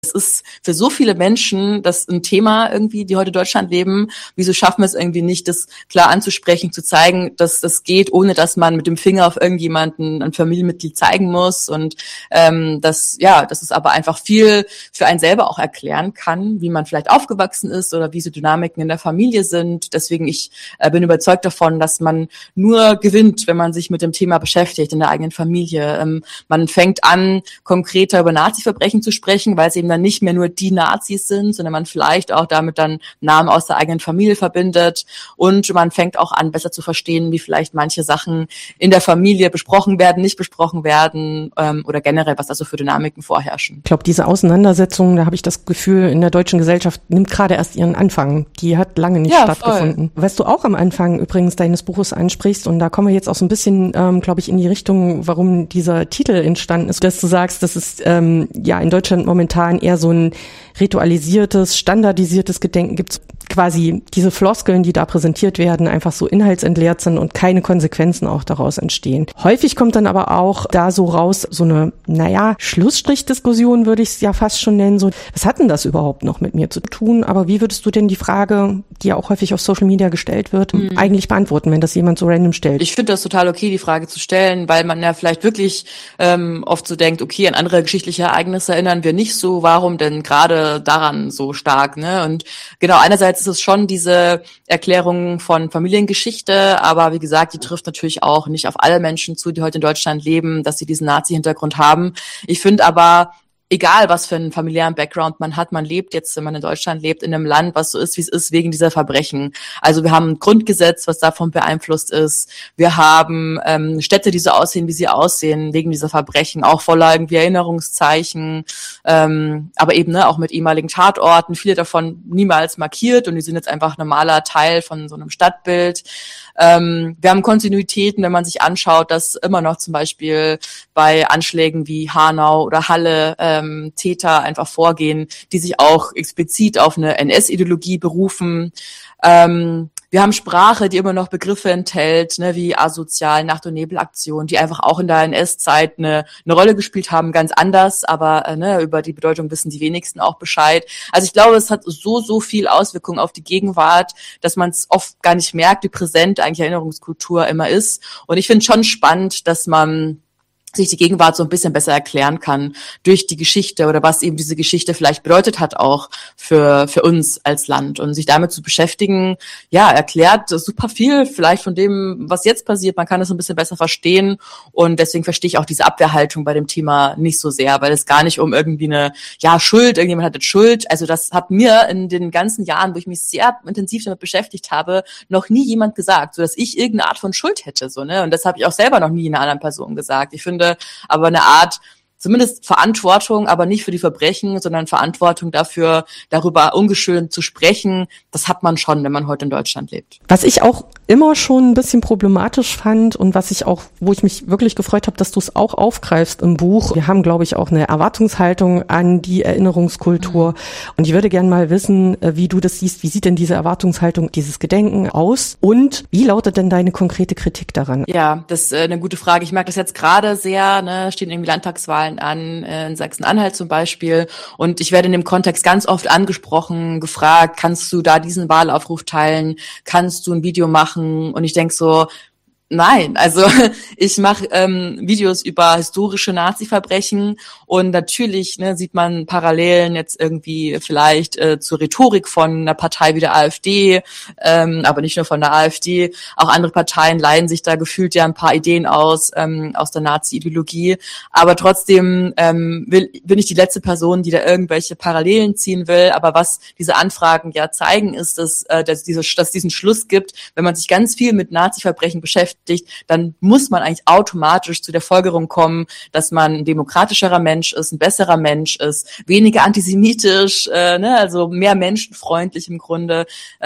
das ist für so viele Menschen das ein Thema irgendwie, die heute in Deutschland leben. Wieso schaffen wir es irgendwie nicht, das klar anzusprechen, zu zeigen, dass das geht, ohne dass man mit dem Finger auf irgendjemanden, ein Familienmitglied zeigen muss und dass es aber einfach viel für einen selber auch erklären kann, wie man vielleicht aufgewachsen ist oder wie so Dynamiken in der Familie sind. Deswegen, ich bin überzeugt davon, dass man nur gewinnt, wenn man sich mit dem Thema beschäftigt in der eigenen Familie. Man fängt an, konkreter über Nazi-Verbrechen zu sprechen, weil es eben dann nicht mehr nur die Nazis sind, sondern man vielleicht auch damit dann Namen aus der eigenen Familie verbindet und man fängt auch an, besser zu verstehen, wie vielleicht manche Sachen in der Familie besprochen werden, nicht besprochen werden oder generell, was da so für Dynamiken vorherrschen. Ich glaube, diese Auseinandersetzung, da habe ich das Gefühl, in der deutschen Gesellschaft nimmt gerade erst ihren Anfang. Die hat lange nicht stattgefunden. Voll. Was du auch am Anfang übrigens deines Buches ansprichst, und da kommen wir jetzt auch so ein bisschen, glaube ich, in die Richtung, warum dieser Titel entstanden ist, dass du sagst, dass es in Deutschland momentan eher so ein ritualisiertes, standardisiertes Gedenken gibt, quasi diese Floskeln, die da präsentiert werden, einfach so inhaltsentleert sind und keine Konsequenzen auch daraus entstehen. Häufig kommt dann aber auch da so raus, so eine, Schlussstrichdiskussion würde ich es ja fast schon nennen, so, was hat denn das überhaupt noch mit mir zu tun? Aber wie würdest du denn die Frage, die ja auch häufig auf Social Media gestellt wird, eigentlich beantworten, wenn das jemand so random stellt? Ich finde das total okay, die Frage zu stellen, weil man ja vielleicht wirklich oft so denkt, okay, an andere geschichtliche Ereignisse erinnern wir nicht so, warum denn gerade daran so stark, ne? Und genau, einerseits ist es schon diese Erklärung von Familiengeschichte, aber wie gesagt, die trifft natürlich auch nicht auf alle Menschen zu, die heute in Deutschland leben, dass sie diesen Nazi-Hintergrund haben. Ich finde aber, egal was für einen familiären Background man hat, man lebt jetzt, wenn man in Deutschland lebt, in einem Land, was so ist, wie es ist, wegen dieser Verbrechen. Also wir haben ein Grundgesetz, was davon beeinflusst ist. Wir haben Städte, die so aussehen, wie sie aussehen, wegen dieser Verbrechen, auch voller irgendwie Erinnerungszeichen, aber eben auch mit ehemaligen Tatorten, viele davon niemals markiert und die sind jetzt einfach normaler Teil von so einem Stadtbild. Wir haben Kontinuitäten, wenn man sich anschaut, dass immer noch zum Beispiel bei Anschlägen wie Hanau oder Halle Täter einfach vorgehen, die sich auch explizit auf eine NS-Ideologie berufen. Wir haben Sprache, die immer noch Begriffe enthält, ne, wie asozial, Nacht- und Nebelaktion, die einfach auch in der NS-Zeit eine Rolle gespielt haben, ganz anders, aber über die Bedeutung wissen die wenigsten auch Bescheid. Also ich glaube, es hat so viel Auswirkungen auf die Gegenwart, dass man es oft gar nicht merkt, wie präsent eigentlich Erinnerungskultur immer ist. Und ich finde schon spannend, dass man sich die Gegenwart so ein bisschen besser erklären kann durch die Geschichte oder was eben diese Geschichte vielleicht bedeutet hat auch für uns als Land. Und sich damit zu beschäftigen, erklärt super viel vielleicht von dem, was jetzt passiert. Man kann es ein bisschen besser verstehen und deswegen verstehe ich auch diese Abwehrhaltung bei dem Thema nicht so sehr, weil es gar nicht um irgendwie eine, Schuld, irgendjemand hat jetzt Schuld. Also das hat mir in den ganzen Jahren, wo ich mich sehr intensiv damit beschäftigt habe, noch nie jemand gesagt, so dass ich irgendeine Art von Schuld hätte, so, ne? Und das habe ich auch selber noch nie einer anderen Person gesagt. Ich finde aber eine Art, zumindest Verantwortung, aber nicht für die Verbrechen, sondern Verantwortung dafür, darüber ungeschönt zu sprechen, das hat man schon, wenn man heute in Deutschland lebt. Was ich auch immer schon ein bisschen problematisch fand und wo ich mich wirklich gefreut habe, dass du es auch aufgreifst im Buch. Wir haben, glaube ich, auch eine Erwartungshaltung an die Erinnerungskultur. Und ich würde gerne mal wissen, wie du das siehst. Wie sieht denn diese Erwartungshaltung, dieses Gedenken aus? Und wie lautet denn deine konkrete Kritik daran? Ja, das ist eine gute Frage. Ich merke das jetzt gerade sehr, stehen irgendwie Landtagswahlen an, in Sachsen-Anhalt zum Beispiel. Und ich werde in dem Kontext ganz oft angesprochen, gefragt, kannst du da diesen Wahlaufruf teilen? Kannst du ein Video machen? Und ich denke so, nein, also ich mache Videos über historische Nazi-Verbrechen und natürlich sieht man Parallelen jetzt irgendwie vielleicht zur Rhetorik von einer Partei wie der AfD, aber nicht nur von der AfD, auch andere Parteien leihen sich da gefühlt ja ein paar Ideen aus der Nazi-Ideologie, aber trotzdem bin ich die letzte Person, die da irgendwelche Parallelen ziehen will, aber was diese Anfragen ja zeigen, ist, dass diesen Schluss gibt, wenn man sich ganz viel mit Nazi-Verbrechen beschäftigt, dann muss man eigentlich automatisch zu der Folgerung kommen, dass man ein demokratischerer Mensch ist, ein besserer Mensch ist, weniger antisemitisch, also mehr menschenfreundlich im Grunde.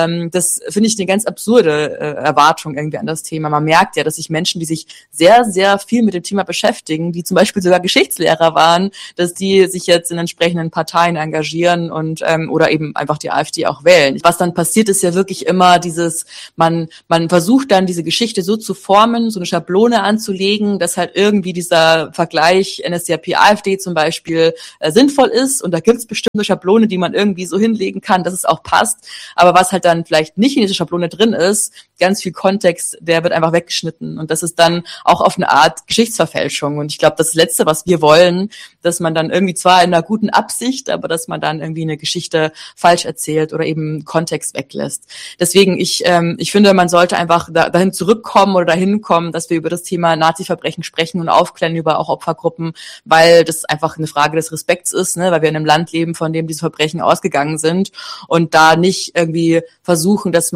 Das finde ich eine ganz absurde Erwartung irgendwie an das Thema. Man merkt ja, dass sich Menschen, die sich sehr, sehr viel mit dem Thema beschäftigen, die zum Beispiel sogar Geschichtslehrer waren, dass die sich jetzt in entsprechenden Parteien engagieren und oder eben einfach die AfD auch wählen. Was dann passiert, ist ja wirklich immer dieses, man versucht dann diese Geschichte so zu formen, so eine Schablone anzulegen, dass halt irgendwie dieser Vergleich NSDAP-AfD zum Beispiel sinnvoll ist. Und da gibt's bestimmte Schablone, die man irgendwie so hinlegen kann, dass es auch passt. Aber was halt dann vielleicht nicht in dieser Schablone drin ist, ganz viel Kontext, der wird einfach weggeschnitten. Und das ist dann auch auf eine Art Geschichtsverfälschung. Und ich glaube, das Letzte, was wir wollen, dass man dann irgendwie zwar in einer guten Absicht, aber dass man dann irgendwie eine Geschichte falsch erzählt oder eben Kontext weglässt. Deswegen, ich finde, man sollte einfach dahin zurückkommen oder dahin kommen, dass wir über das Thema Nazi-Verbrechen sprechen und aufklären über auch Opfergruppen, weil das einfach eine Frage des Respekts ist, ne, weil wir in einem Land leben, von dem diese Verbrechen ausgegangen sind und da nicht irgendwie versuchen, dass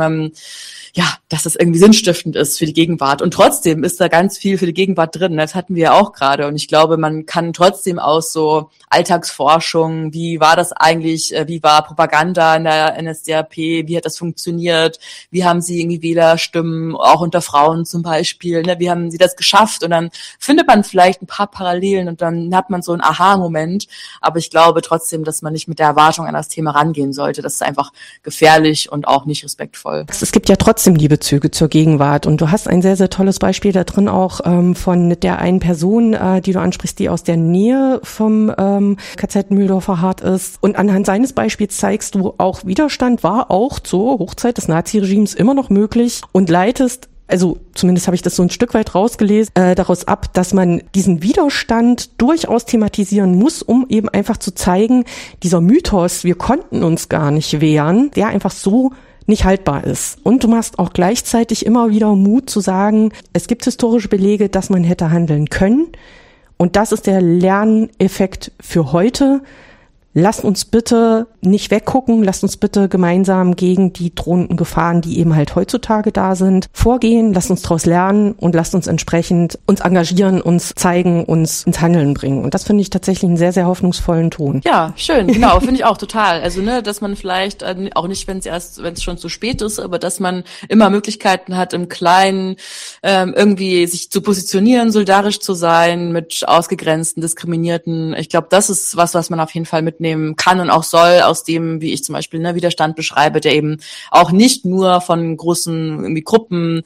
das irgendwie sinnstiftend ist für die Gegenwart. Und trotzdem ist da ganz viel für die Gegenwart drin. Das hatten wir ja auch gerade. Und ich glaube, man kann trotzdem aus so Alltagsforschung, wie war das eigentlich, wie war Propaganda in der NSDAP, wie hat das funktioniert, wie haben sie irgendwie Wählerstimmen, auch unter Frauen zum Beispiel, ne, wie haben sie das geschafft? Und dann findet man vielleicht ein paar Parallelen und dann hat man so einen Aha-Moment. Aber ich glaube trotzdem, dass man nicht mit der Erwartung an das Thema rangehen sollte. Das ist einfach gefährlich und auch nicht respektvoll. Es gibt ja trotzdem die Bezüge zur Gegenwart und du hast ein sehr, sehr tolles Beispiel da drin auch von der einen Person, die du ansprichst, die aus der Nähe vom KZ Mühldorfer Hart ist. Und anhand seines Beispiels zeigst du auch, Widerstand war auch zur Hochzeit des Naziregimes immer noch möglich und leitest, also zumindest habe ich das so ein Stück weit rausgelesen, daraus ab, dass man diesen Widerstand durchaus thematisieren muss, um eben einfach zu zeigen, dieser Mythos, wir konnten uns gar nicht wehren, der einfach so nicht haltbar ist. Und du machst auch gleichzeitig immer wieder Mut zu sagen, es gibt historische Belege, dass man hätte handeln können. Und das ist der Lerneffekt für heute. Lasst uns bitte nicht weggucken, lasst uns bitte gemeinsam gegen die drohenden Gefahren, die eben halt heutzutage da sind, vorgehen, lasst uns daraus lernen und lasst uns entsprechend uns engagieren, uns zeigen, uns ins Handeln bringen. Und das finde ich tatsächlich einen sehr, sehr hoffnungsvollen Ton. Ja, schön, genau, finde ich auch total. Also, ne, dass man vielleicht auch nicht, wenn es schon zu spät ist, aber dass man immer Möglichkeiten hat, im Kleinen irgendwie sich zu positionieren, solidarisch zu sein mit ausgegrenzten, diskriminierten. Ich glaube, das ist was man auf jeden Fall mitnehmen kann und auch soll, aus dem, wie ich zum Beispiel Widerstand beschreibe, der eben auch nicht nur von großen irgendwie Gruppen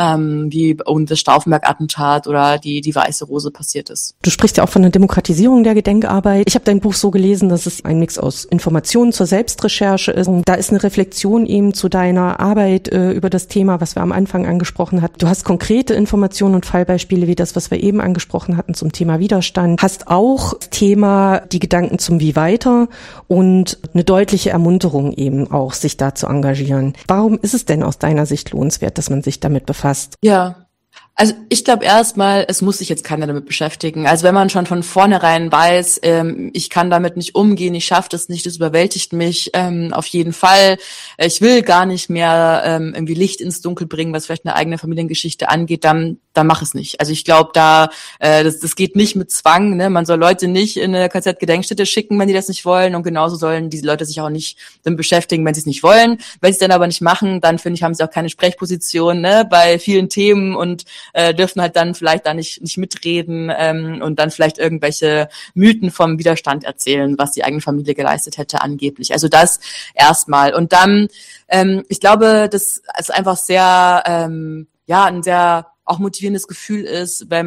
wie das Stauffenberg-Attentat oder die Weiße Rose passiert ist. Du sprichst ja auch von der Demokratisierung der Gedenkarbeit. Ich habe dein Buch so gelesen, dass es ein Mix aus Informationen zur Selbstrecherche ist. Da ist eine Reflexion eben zu deiner Arbeit über das Thema, was wir am Anfang angesprochen hatten. Du hast konkrete Informationen und Fallbeispiele wie das, was wir eben angesprochen hatten zum Thema Widerstand. Hast auch das Thema die Gedanken zum Wie weiter und eine deutliche Ermunterung eben auch, sich da zu engagieren. Warum ist es denn aus deiner Sicht lohnenswert, dass man sich damit befasst? Ja. Also ich glaube erstmal, es muss sich jetzt keiner damit beschäftigen. Also wenn man schon von vornherein weiß, ich kann damit nicht umgehen, ich schaffe das nicht, das überwältigt mich auf jeden Fall. Ich will gar nicht mehr irgendwie Licht ins Dunkel bringen, was vielleicht eine eigene Familiengeschichte angeht, dann mach es nicht. Also ich glaube, das geht nicht mit Zwang. Ne? Man soll Leute nicht in eine KZ-Gedenkstätte schicken, wenn die das nicht wollen. Und genauso sollen diese Leute sich auch nicht damit beschäftigen, wenn sie es nicht wollen. Wenn sie es dann aber nicht machen, dann finde ich, haben sie auch keine Sprechposition, ne, bei vielen Themen und dürfen halt dann vielleicht da nicht mitreden und dann vielleicht irgendwelche Mythen vom Widerstand erzählen, was die eigene Familie geleistet hätte angeblich. Also das erstmal. Und dann, ich glaube, das ist einfach sehr, ein sehr auch motivierendes Gefühl ist, wenn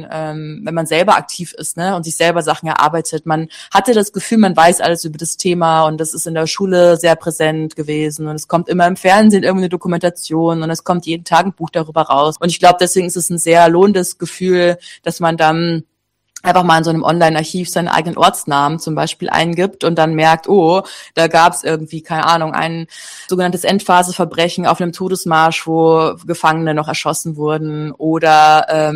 man selber aktiv ist, ne, und sich selber Sachen erarbeitet. Man hatte das Gefühl, man weiß alles über das Thema und das ist in der Schule sehr präsent gewesen und es kommt immer im Fernsehen irgendeine Dokumentation und es kommt jeden Tag ein Buch darüber raus. Und ich glaube, deswegen ist es ein sehr lohnendes Gefühl, dass man dann einfach mal in so einem Online-Archiv seinen eigenen Ortsnamen zum Beispiel eingibt und dann merkt, oh, da gab es irgendwie, keine Ahnung, ein sogenanntes Endphaseverbrechen auf einem Todesmarsch, wo Gefangene noch erschossen wurden oder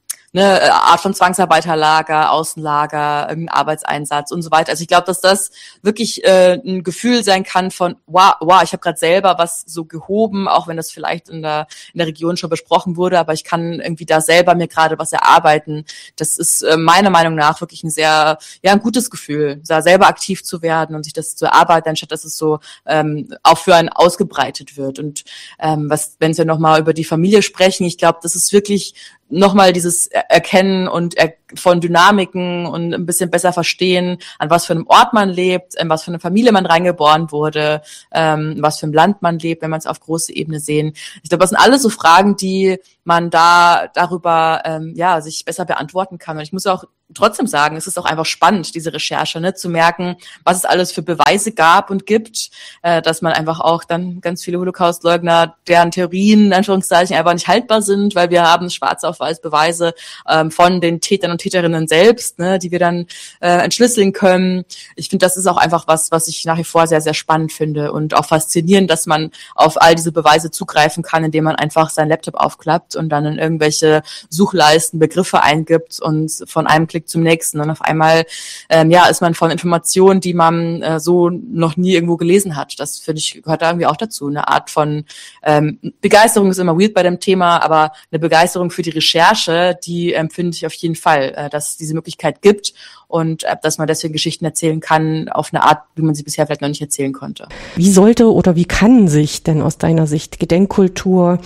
eine Art von Zwangsarbeiterlager, Außenlager, irgendein Arbeitseinsatz und so weiter. Also ich glaube, dass das wirklich ein Gefühl sein kann von, wow, ich habe gerade selber was so gehoben, auch wenn das vielleicht in der Region schon besprochen wurde, aber ich kann irgendwie da selber mir gerade was erarbeiten. Das ist meiner Meinung nach wirklich ein sehr, ein gutes Gefühl, da selber aktiv zu werden und sich das zu erarbeiten, anstatt dass es so auch für einen ausgebreitet wird. Und wenn wir nochmal über die Familie sprechen, ich glaube, das ist wirklich nochmal dieses Erkennen und von Dynamiken und ein bisschen besser verstehen, an was für einem Ort man lebt, in was für eine Familie man reingeboren wurde, in was für einem Land man lebt, wenn man es auf große Ebene sehen. Ich glaube, das sind alles so Fragen, die man darüber sich besser beantworten kann. Und ich muss auch trotzdem sagen, es ist auch einfach spannend, diese Recherche, ne, zu merken, was es alles für Beweise gab und gibt, dass man einfach auch dann ganz viele Holocaust-Leugner, deren Theorien in Anführungszeichen einfach nicht haltbar sind, weil wir haben schwarz auf weiß Beweise von den Tätern und Täterinnen selbst, ne, die wir dann entschlüsseln können. Ich finde, das ist auch einfach was ich nach wie vor sehr, sehr spannend finde und auch faszinierend, dass man auf all diese Beweise zugreifen kann, indem man einfach seinen Laptop aufklappt und dann in irgendwelche Suchleisten Begriffe eingibt und von einem Klick zum nächsten. Und auf einmal ist man von Informationen, die man so noch nie irgendwo gelesen hat. Das, finde ich, gehört da irgendwie auch dazu. Eine Art von Begeisterung ist immer weird bei dem Thema, aber eine Begeisterung für die Recherche, die empfinde ich auf jeden Fall, dass es diese Möglichkeit gibt und dass man deswegen Geschichten erzählen kann auf eine Art, wie man sie bisher vielleicht noch nicht erzählen konnte. Wie sollte oder wie kann sich denn aus deiner Sicht Gedenkkultur,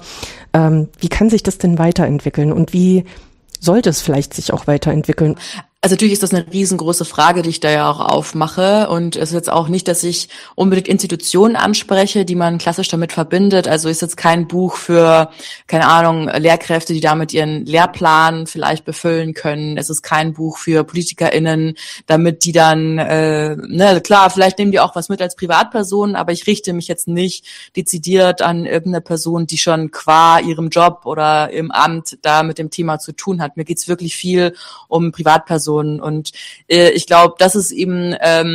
wie kann sich das denn weiterentwickeln und wie sollte es vielleicht sich auch weiterentwickeln? Also natürlich ist das eine riesengroße Frage, die ich da ja auch aufmache. Und es ist jetzt auch nicht, dass ich unbedingt Institutionen anspreche, die man klassisch damit verbindet. Also ist jetzt kein Buch für, keine Ahnung, Lehrkräfte, die damit ihren Lehrplan vielleicht befüllen können. Es ist kein Buch für PolitikerInnen, damit die dann, klar, vielleicht nehmen die auch was mit als Privatpersonen, aber ich richte mich jetzt nicht dezidiert an irgendeine Person, die schon qua ihrem Job oder im Amt da mit dem Thema zu tun hat. Mir geht's wirklich viel um Privatpersonen. Und ich glaube, das ist eben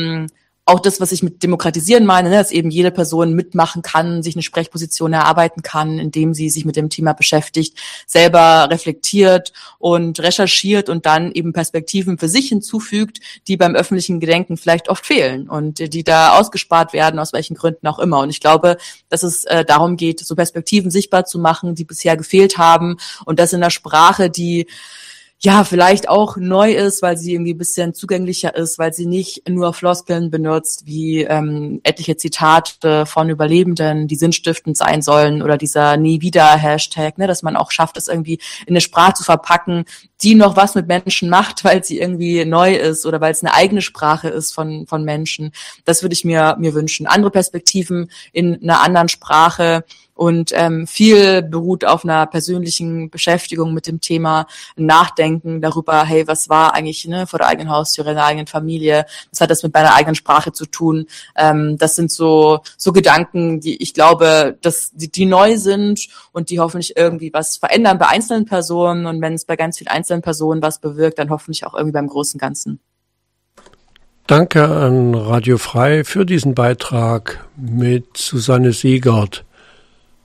auch das, was ich mit Demokratisieren meine, ne, dass eben jede Person mitmachen kann, sich eine Sprechposition erarbeiten kann, indem sie sich mit dem Thema beschäftigt, selber reflektiert und recherchiert und dann eben Perspektiven für sich hinzufügt, die beim öffentlichen Gedenken vielleicht oft fehlen und die da ausgespart werden, aus welchen Gründen auch immer. Und ich glaube, dass es darum geht, so Perspektiven sichtbar zu machen, die bisher gefehlt haben und das in einer Sprache, die vielleicht auch neu ist, weil sie irgendwie ein bisschen zugänglicher ist, weil sie nicht nur Floskeln benutzt, wie etliche Zitate von Überlebenden, die sinnstiftend sein sollen oder dieser Nie-Wieder-Hashtag, ne, dass man auch schafft, es irgendwie in eine Sprache zu verpacken, die noch was mit Menschen macht, weil sie irgendwie neu ist oder weil es eine eigene Sprache ist von Menschen. Das würde ich mir wünschen. Andere Perspektiven in einer anderen Sprache. Und viel beruht auf einer persönlichen Beschäftigung mit dem Thema, Nachdenken darüber, hey, was war eigentlich vor der eigenen Haustür, in der eigenen Familie, was hat das mit meiner eigenen Sprache zu tun? Das sind so Gedanken, die ich glaube, dass die neu sind und die hoffentlich irgendwie was verändern bei einzelnen Personen und wenn es bei ganz vielen einzelnen Personen was bewirkt, dann hoffentlich auch irgendwie beim großen Ganzen. Danke an Radio Frei für diesen Beitrag mit Susanne Siegert.